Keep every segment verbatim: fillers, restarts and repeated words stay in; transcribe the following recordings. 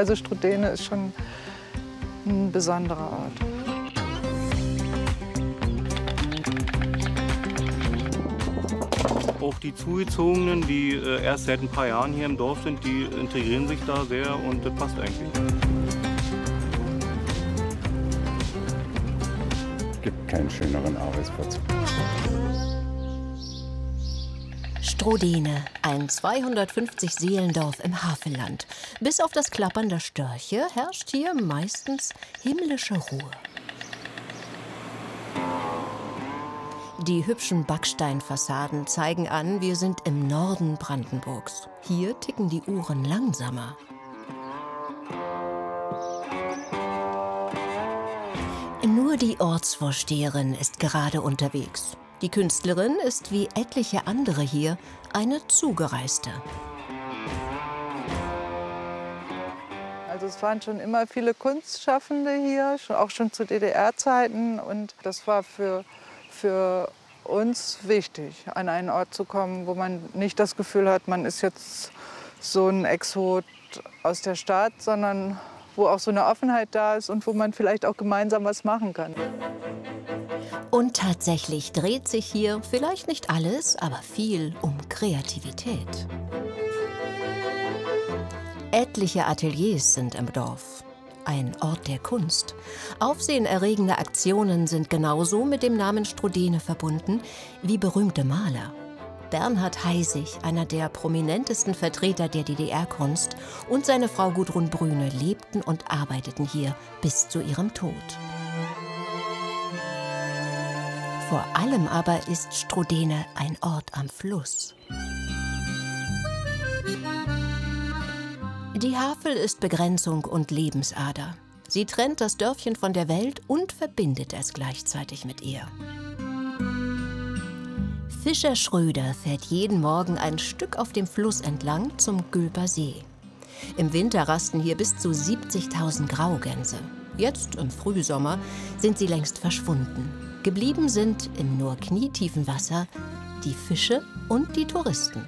Also Strodene ist schon ein besonderer Ort. Auch die Zugezogenen, die äh, erst seit ein paar Jahren hier im Dorf sind, die integrieren sich da sehr und das passt eigentlich. Es gibt keinen schöneren Arbeitsplatz. Strodene, ein zweihundertfünfzig Seelendorf im Havelland. Bis auf das Klappern der Störche herrscht hier meistens himmlische Ruhe. Die hübschen Backsteinfassaden zeigen an, wir sind im Norden Brandenburgs. Hier ticken die Uhren langsamer. Nur die Ortsvorsteherin ist gerade unterwegs. Die Künstlerin ist wie etliche andere hier eine Zugereiste. Also es waren schon immer viele Kunstschaffende hier, auch schon zu D D R-Zeiten. Und das war für, für uns wichtig, an einen Ort zu kommen, wo man nicht das Gefühl hat, man ist jetzt so ein Exot aus der Stadt, sondern wo auch so eine Offenheit da ist und wo man vielleicht auch gemeinsam was machen kann. Und tatsächlich dreht sich hier vielleicht nicht alles, aber viel um Kreativität. Etliche Ateliers sind im Dorf. Ein Ort der Kunst. Aufsehenerregende Aktionen sind genauso mit dem Namen Strodene verbunden wie berühmte Maler. Bernhard Heisig, einer der prominentesten Vertreter der D D R-Kunst, und seine Frau Gudrun Brüne lebten und arbeiteten hier bis zu ihrem Tod. Vor allem aber ist Strodene ein Ort am Fluss. Die Havel ist Begrenzung und Lebensader. Sie trennt das Dörfchen von der Welt und verbindet es gleichzeitig mit ihr. Fischer Schröder fährt jeden Morgen ein Stück auf dem Fluss entlang zum Gülper See. Im Winter rasten hier bis zu siebzigtausend Graugänse. Jetzt, im Frühsommer, sind sie längst verschwunden. Geblieben sind im nur knietiefen Wasser die Fische und die Touristen.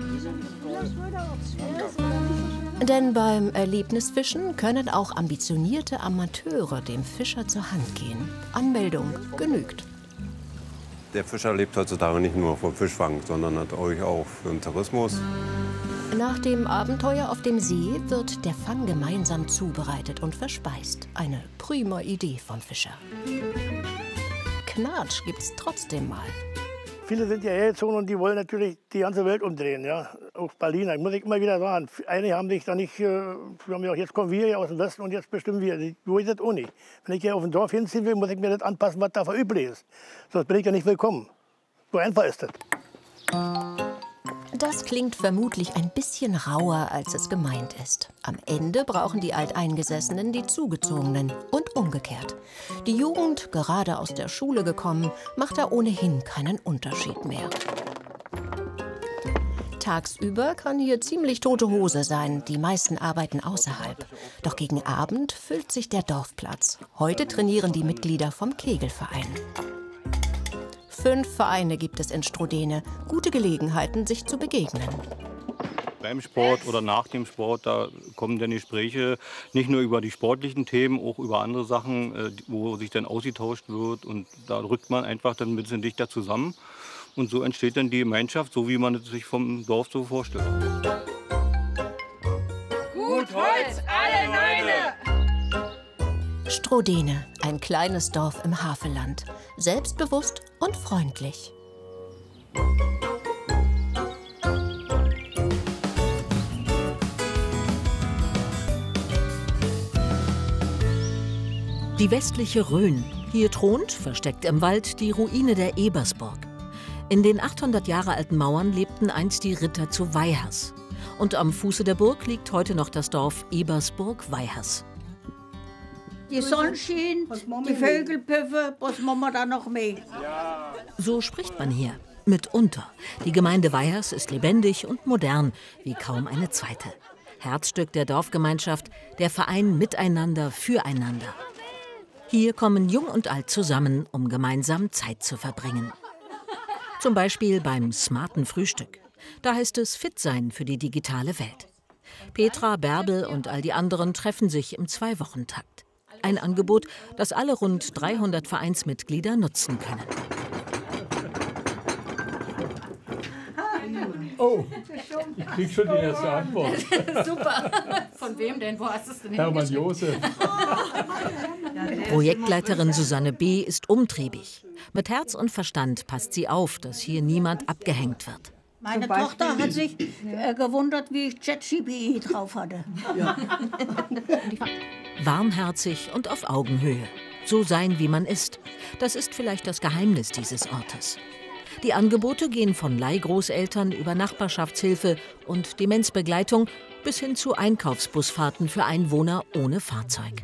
Denn beim Erlebnisfischen können auch ambitionierte Amateure dem Fischer zur Hand gehen. Anmeldung genügt. Der Fischer lebt heutzutage nicht nur vom Fischfang, sondern natürlich auch für den Tourismus. Nach dem Abenteuer auf dem See wird der Fang gemeinsam zubereitet und verspeist. Eine prima Idee vom Fischer. Knatsch gibt's trotzdem mal. Viele sind ja hergezogen und die wollen natürlich die ganze Welt umdrehen, ja. Auch Berliner, muss ich immer wieder sagen. Einige haben sich da nicht, äh, haben gesagt, jetzt kommen wir hier aus dem Westen und jetzt bestimmen wir. So ist das auch nicht. Wenn ich hier auf ein Dorf hinziehen will, muss ich mir das anpassen, was da verüblich ist. Sonst bin ich ja nicht willkommen. So einfach ist das. Das klingt vermutlich ein bisschen rauer, als es gemeint ist. Am Ende brauchen die Alteingesessenen die Zugezogenen und umgekehrt. Die Jugend, gerade aus der Schule gekommen, macht da ohnehin keinen Unterschied mehr. Tagsüber kann hier ziemlich tote Hose sein, die meisten arbeiten außerhalb. Doch gegen Abend füllt sich der Dorfplatz. Heute trainieren die Mitglieder vom Kegelverein. Fünf Vereine gibt es in Strodene. Gute Gelegenheiten, sich zu begegnen. Beim Sport oder nach dem Sport, da kommen dann Gespräche nicht nur über die sportlichen Themen, auch über andere Sachen, wo sich dann ausgetauscht wird. Und da rückt man einfach dann ein bisschen dichter zusammen. Und so entsteht dann die Gemeinschaft, so wie man es sich vom Dorf so vorstellt. Gut Holz, alle Neune! Strodene, ein kleines Dorf im Havelland. Selbstbewusst und freundlich. Die westliche Rhön. Hier thront, versteckt im Wald, die Ruine der Ebersburg. In den achthundert Jahre alten Mauern lebten einst die Ritter zu Weihers. Und am Fuße der Burg liegt heute noch das Dorf Ebersburg-Weihers. Die Sonne schien, die Vögel pfiffen, was machen wir da noch mehr? So spricht man hier. Mitunter. Die Gemeinde Weihers ist lebendig und modern, wie kaum eine zweite. Herzstück der Dorfgemeinschaft, der Verein Miteinander füreinander. Hier kommen Jung und Alt zusammen, um gemeinsam Zeit zu verbringen. Zum Beispiel beim smarten Frühstück. Da heißt es fit sein für die digitale Welt. Petra, Bärbel und all die anderen treffen sich im Zwei-Wochen-Takt. Ein Angebot, das alle rund dreihundert Vereinsmitglieder nutzen können. Oh, ich krieg schon die erste Antwort. Super. Von wem denn? Wo hast du es denn Hermann Josef. Projektleiterin Susanne B. ist umtriebig. Mit Herz und Verstand passt sie auf, dass hier niemand abgehängt wird. Meine Tochter hat sich äh, gewundert, wie ich ChatGPT drauf hatte. Ja. Warmherzig und auf Augenhöhe. So sein, wie man ist. Das ist vielleicht das Geheimnis dieses Ortes. Die Angebote gehen von Leihgroßeltern über Nachbarschaftshilfe und Demenzbegleitung bis hin zu Einkaufsbusfahrten für Einwohner ohne Fahrzeug.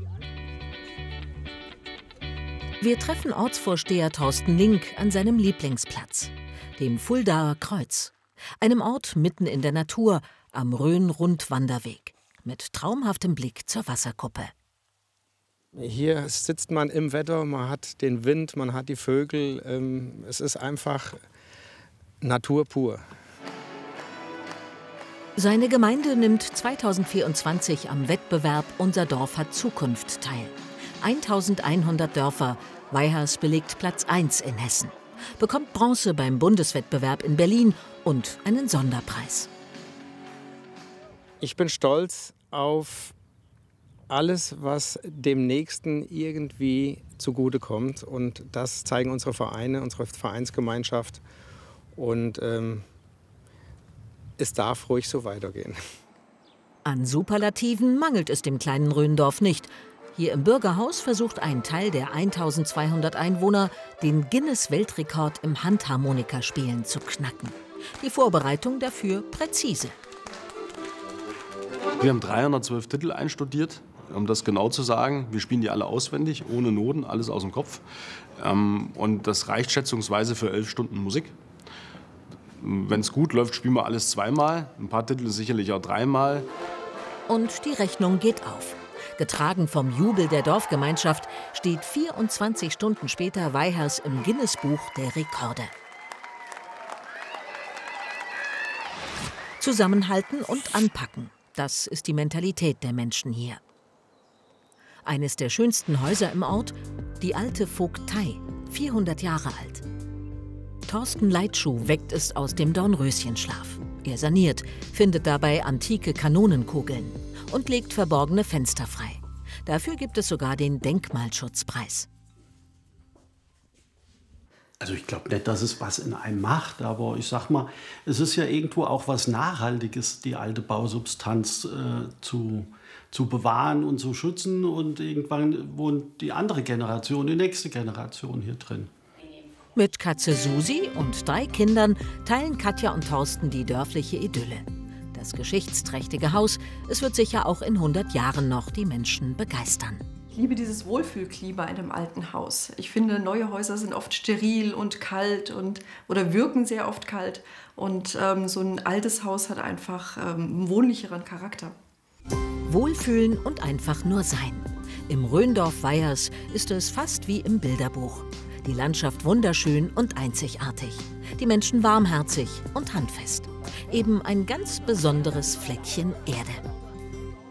Wir treffen Ortsvorsteher Thorsten Link an seinem Lieblingsplatz, dem Fuldaer Kreuz. Einem Ort mitten in der Natur, am Rhön-Rundwanderweg, mit traumhaftem Blick zur Wasserkuppe. Hier sitzt man im Wetter, man hat den Wind, man hat die Vögel. Ähm, es ist einfach Natur pur. Seine Gemeinde nimmt zweitausendvierundzwanzig am Wettbewerb Unser Dorf hat Zukunft teil. eintausendeinhundert Dörfer, Weihers belegt Platz eins in Hessen. Bekommt Bronze beim Bundeswettbewerb in Berlin und einen Sonderpreis. Ich bin stolz auf alles, was dem Nächsten irgendwie zugutekommt. Und das zeigen unsere Vereine, unsere Vereinsgemeinschaft. Und ähm, es darf ruhig so weitergehen. An Superlativen mangelt es dem kleinen Rhöndorf nicht. Hier im Bürgerhaus versucht ein Teil der eintausendzweihundert Einwohner, den Guinness-Weltrekord im Handharmonikaspielen zu knacken. Die Vorbereitung dafür präzise. Wir haben dreihundertzwölf Titel einstudiert, um das genau zu sagen. Wir spielen die alle auswendig, ohne Noten, alles aus dem Kopf. Und das reicht schätzungsweise für elf Stunden Musik. Wenn es gut läuft, spielen wir alles zweimal. Ein paar Titel sicherlich auch dreimal. Und die Rechnung geht auf. Getragen vom Jubel der Dorfgemeinschaft steht vierundzwanzig Stunden später Weihers im Guinness-Buch der Rekorde. Zusammenhalten und anpacken, das ist die Mentalität der Menschen hier. Eines der schönsten Häuser im Ort, die alte Vogtei, vierhundert Jahre alt. Thorsten Leitschuh weckt es aus dem Dornröschenschlaf. Er saniert, findet dabei antike Kanonenkugeln und legt verborgene Fenster frei. Dafür gibt es sogar den Denkmalschutzpreis. Also ich glaube nicht, dass es was in einem macht, aber ich sag mal, es ist ja irgendwo auch was Nachhaltiges, die alte Bausubstanz äh, zu, zu bewahren und zu schützen. Und irgendwann wohnt die andere Generation, die nächste Generation hier drin. Mit Katze Susi und drei Kindern teilen Katja und Thorsten die dörfliche Idylle. Das geschichtsträchtige Haus, es wird sicher auch in hundert Jahren noch die Menschen begeistern. Ich liebe dieses Wohlfühlklima in einem alten Haus. Ich finde, neue Häuser sind oft steril und kalt und, oder wirken sehr oft kalt. Und ähm, so ein altes Haus hat einfach ähm, einen wohnlicheren Charakter. Wohlfühlen und einfach nur sein. Im Rhöndorf Weihers ist es fast wie im Bilderbuch. Die Landschaft wunderschön und einzigartig. Die Menschen warmherzig und handfest. Eben ein ganz besonderes Fleckchen Erde.